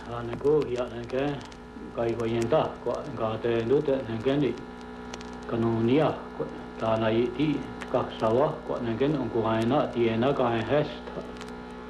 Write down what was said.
hän kuuhia näkee kaikkojen tahkoa kaateen tute näkee kanonia täällä ei kaksalla näkee on kuin aina tienä kai hästä